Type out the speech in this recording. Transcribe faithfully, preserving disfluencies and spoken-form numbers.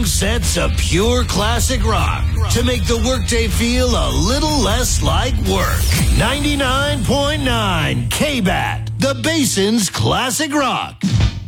long sets of pure classic rock to make the workday feel a little less like work. ninety-nine point nine K-B A T, the Basin's Classic Rock.